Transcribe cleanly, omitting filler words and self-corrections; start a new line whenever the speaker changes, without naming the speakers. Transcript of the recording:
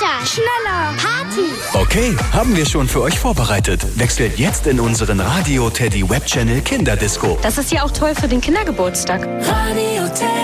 Kita.
Schneller.
Party.
Okay, haben wir schon für euch vorbereitet. Wechselt jetzt in unseren Radio Teddy Webchannel Kinderdisco.
Das ist ja auch toll für den Kindergeburtstag.
Radio Teddy.